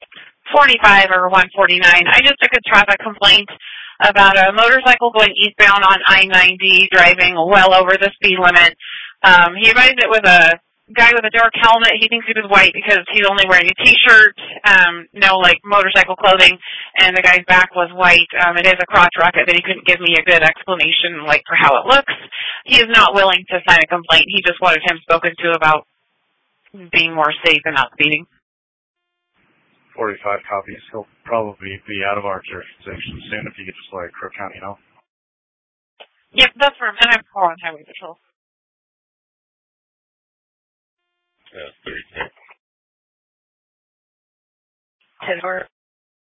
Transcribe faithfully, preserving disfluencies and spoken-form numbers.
forty-five or one forty-nine. I just took a traffic complaint about a motorcycle going eastbound on I ninety driving well over the speed limit. Um, he advised it was a guy with a dark helmet. He thinks he was white because he's only wearing a T-shirt, um, no, like, motorcycle clothing, and the guy's back was white. Um, it is a crotch rocket, but he couldn't give me a good explanation, like, for how it looks. He is not willing to sign a complaint. He just wanted him spoken to about being more safe and not speeding. forty-five copies. He'll probably be out of our jurisdiction soon if you could just let Crook County know. Yep, that's firm, and I'm calling Highway Patrol. Uh, thirty-six. Ten or